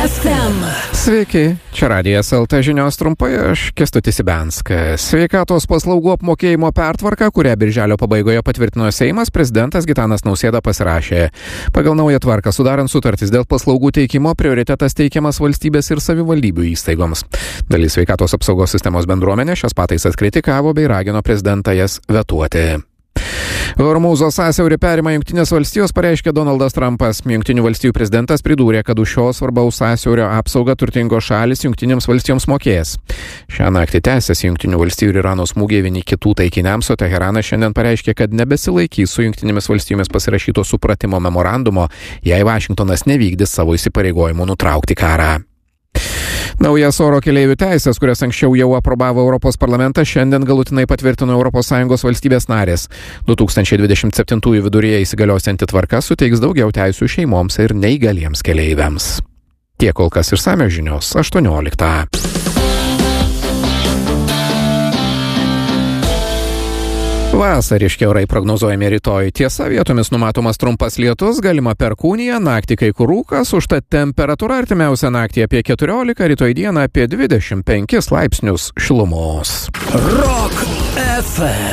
FM. Sveiki, čia Radijas LT žinios trumpai, aš Kęstutis Ibenskas. Sveikatos paslaugų apmokėjimo pertvarką, kurią birželio pabaigoje patvirtino Seimas, prezidentas Gitanas Nausėda pasirašė. Pagal naują tvarką sudarant sutartis dėl paslaugų teikimo prioritetas teikiamas valstybės ir savivaldybių įstaigoms. Dalis sveikatos apsaugos sistemos bendruomenė šias pataisas kritikavo bei ragino prezidentą jas vetuoti. Hormūzo sąsiaurį perima Jungtinės valstijos, pareiškė Donaldas Trumpas. Jungtinių valstijų prezidentas pridūrė, kad už šio svarbaus sąsiaurio apsaugą turtingos šalys Jungtinėms valstijoms mokės. Šią naktį tęsiasi Jungtinių valstijų ir Irano smūgiai vieni kitų taikiniams, o Teheranas šiandien pareiškė, kad nebesilaikys su Jungtinėmis valstijomis pasirašyto supratimo memorandumo, jei Vašingtonas nevykdys savo įsipareigojimų nutraukti karą. Naujas oro keleivių teisės, kurias anksčiau jau aprobavo Europos parlamentas, šiandien galutinai patvirtino ES valstybės narės. 2027 viduryje įsigaliosianti tvarka suteiks daugiau teisių šeimoms ir neįgaliems keleiviams. Tiek kol kas išsamios žinios 18. Vasariški orai prognozuojami rytoj. Tiesa, vietomis numatomas trumpas lietus, galima perkūnija, naktį kai kur rūkas, užtat temperatūra artimiausią naktį apie 14, rytoj dieną apie 25 laipsnius šilumos. Rock FM.